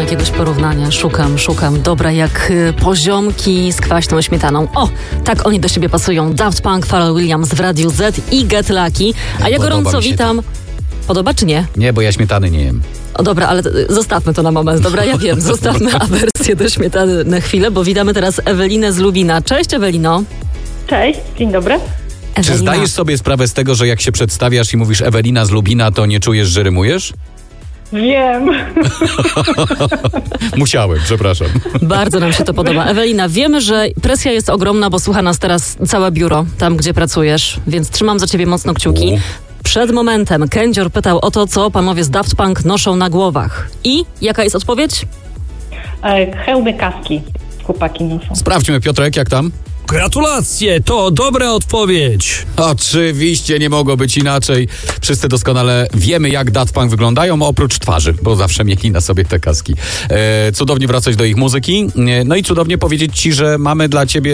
jakiegoś porównania. Szukam. Dobra, jak poziomki z kwaśną śmietaną. O, tak oni do siebie pasują. Daft Punk, Pharrell Williams w Radiu Z i Get Lucky. A ja gorąco witam. Podoba czy nie? Nie, bo ja śmietany nie jem. O dobra, ale zostawmy to na moment. Dobra, ja wiem, zostawmy awersję do śmietany na chwilę, bo witamy teraz Ewelinę z Lubina. Cześć, Ewelino. Cześć, dzień dobry. Ewelina. Czy zdajesz sobie sprawę z tego, że jak się przedstawiasz i mówisz Ewelina z Lubina, to nie czujesz, że rymujesz? Wiem. Musiałem, przepraszam. Bardzo nam się to podoba. Ewelina, wiemy, że presja jest ogromna, bo słucha nas teraz całe biuro, tam gdzie pracujesz, więc trzymam za ciebie mocno kciuki. Przed momentem Kędzior pytał o to, co panowie z Daft Punk noszą na głowach. I jaka jest odpowiedź? Hełmy, kaski chłopaki noszą. Sprawdźmy, Piotrek, jak tam? Gratulacje, to dobra odpowiedź. Oczywiście, nie mogło być inaczej. Wszyscy doskonale wiemy, jak Daft Punk wyglądają, oprócz twarzy, bo zawsze mieli na sobie te kaski. Cudownie wracać do ich muzyki. No i cudownie powiedzieć ci, że mamy dla ciebie